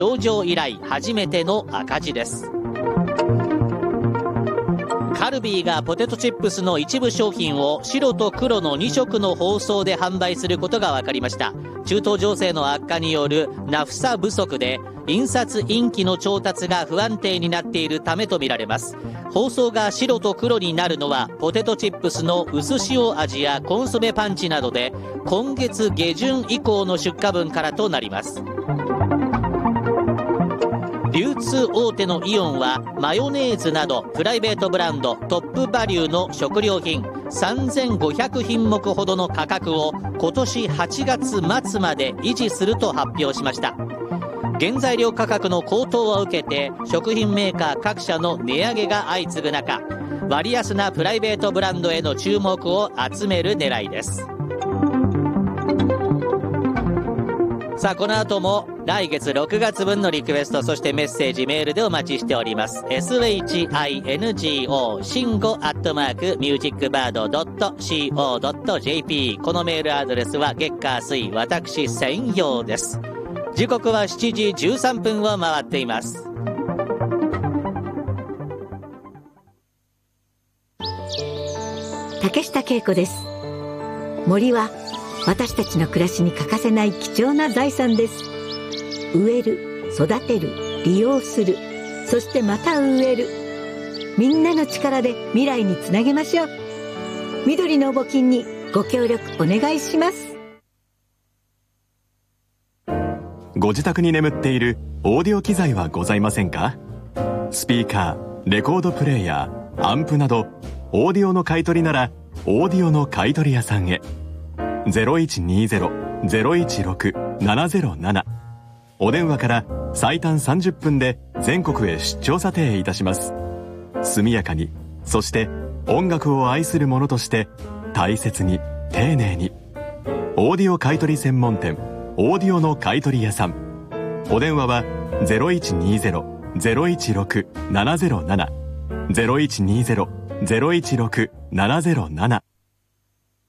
上場以来初めての赤字です。カルビーがポテトチップスの一部商品を白と黒の2色の包装で販売することが分かりました。中東情勢の悪化によるナフサ不足で印刷インキの調達が不安定になっているためとみられます。包装が白と黒になるのはポテトチップスの薄塩味やコンソメパンチなどで今月下旬以降の出荷分からとなります。流通大手のイオンはマヨネーズなどプライベートブランドトップバリューの食料品3500品目ほどの価格を今年8月末まで維持すると発表しました。原材料価格の高騰を受けて食品メーカー各社の値上げが相次ぐ中、割安なプライベートブランドへの注目を集める狙いです。さあこの後も来月6月分のリクエスト、そしてメッセージメールでお待ちしております。 SHINGO シンゴ@musicbird.co.jp このメールアドレスは月火水私専用です。時刻は7時13分を回っています。 竹下恵子です。森は私たちの暮らしに欠かせない貴重な財産です。植える、育てる、利用する、そしてまた植える。みんなの力で未来につなげましょう。緑の募金にご協力お願いします。 ご自宅に眠っているオーディオ機材はございませんか？スピーカー、レコードプレーヤー、アンプなどオーディオの買い取りならオーディオの買い取り屋さんへ。0120-016-707 お電話から最短30分で全国へ出張査定いたします。速やかに、そして音楽を愛する者として大切に丁寧に。オーディオ買取専門店オーディオの買取屋さん。お電話は 0120-016-707 0120-016-707